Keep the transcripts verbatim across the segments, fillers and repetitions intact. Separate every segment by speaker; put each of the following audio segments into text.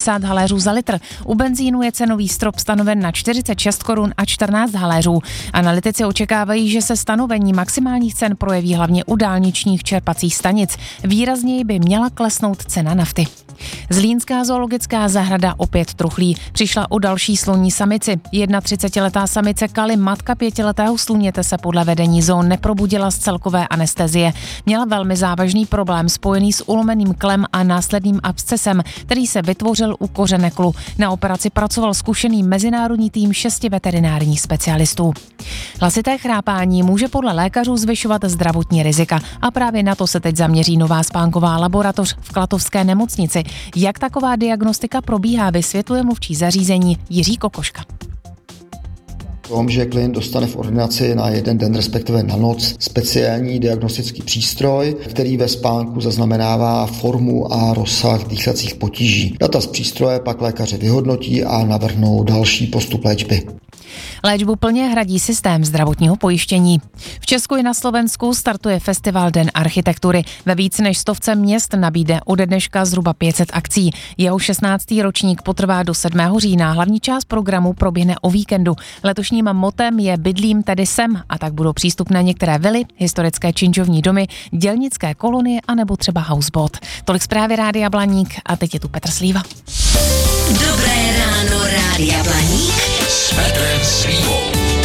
Speaker 1: padesát haléřů za litr. U benzínu je cenový strop stanoven na čtyřicet šest korun a čtrnáct haléřů. Analytici očekávají, že se stanovení maximálních cen projeví hlavně u dálničních čerpacích stanic. Výrazněji by měla klesnout cena nafty. Zlínská zoologická zahrada opět truchlí. Přišla o další sloní samici. třicetiletá samice Kali, matka pětiletého sluněte, se podle vedení zoo neprobudila z celkové anestezie. Měla velmi závažný problém spojený s ulomeným klem a následným abscesem, který se vytvořil u kořeneklu. Na operaci pracoval zkušený mezinárodní tým šesti veterinárních specialistů. Hlasité chrápání může podle lékařů zvyšovat zdravotní rizika a právě na to se teď zaměří nová spánková laboratoř v Klatovské nemocnici. Jak taková diagnostika probíhá, vysvětluje mluvčí zařízení Jiří Kokoška.
Speaker 2: Tom, že klient dostane v ordinaci na jeden den, respektive na noc, speciální diagnostický přístroj, který ve spánku zaznamenává formu a rozsah dýchacích potíží. Data z přístroje pak lékaře vyhodnotí a navrhnou další postup léčby.
Speaker 1: Léčbu plně hradí systém zdravotního pojištění. V Česku i na Slovensku startuje festival Den architektury. Ve víc než stovce měst nabídne ode dneška zhruba pět set akcí. Jeho šestnáctý ročník potrvá do sedmého října. Hlavní část programu proběhne o víkendu. Letošním motem je Bydlím tedy sem, a tak budou přístupné některé vily, historické činžovní domy, dělnické kolonie a nebo třeba houseboat. Tolik zprávy Rádia Blaník a teď je tu Petr Slíva.
Speaker 3: Dobré ráno Rádia Blaník s Petrem Slívou.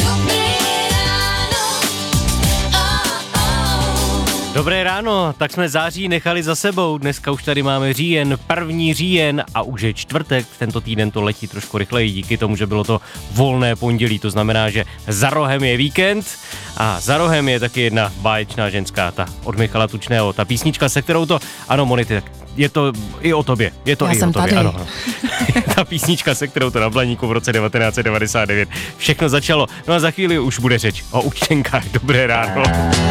Speaker 4: Dobré ráno, tak jsme září nechali za sebou, dneska už tady máme říjen, první říjen a už je čtvrtek, tento týden to letí trošku rychleji díky tomu, že bylo to volné pondělí, to znamená, že za rohem je víkend a za rohem je taky jedna báječná ženská, ta od Michala Tučného, ta písnička, se kterou to, ano Monity, tak je to i o tobě, je to
Speaker 1: Já
Speaker 4: i
Speaker 1: jsem
Speaker 4: o tobě,
Speaker 1: tady.
Speaker 4: ano. Ta písnička, se kterou to na Blaníku v roce devatenáct set devadesát devět všechno začalo, no a za chvíli už bude řeč o účtenkách, dobré ráno.